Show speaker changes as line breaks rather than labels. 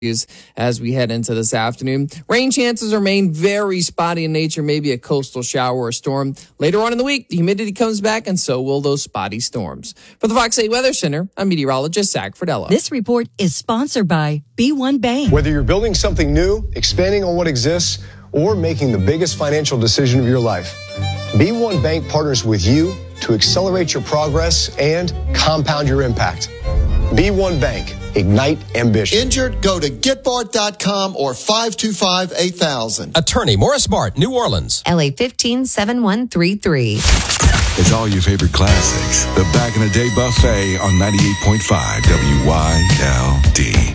as we head into this afternoon. Rain chances remain very spotty in nature, maybe a coastal shower or storm. Later on in the week, the humidity comes back and so will those spotty storms. For the Fox 8 Weather Center, I'm meteorologist Zach Friedella.
This report is sponsored by B1 Bank.
Whether you're building something new, expanding on what exists, or making the biggest financial decision of your life, B1 Bank partners with you to accelerate your progress and compound your impact. B1 Bank. Ignite ambition.
Injured? Go to getbart.com or 525-8000.
Attorney Morris Bart, New Orleans.
LA 157133.
It's all your favorite classics. The Back in the Day Buffet on 98.5 WYLD.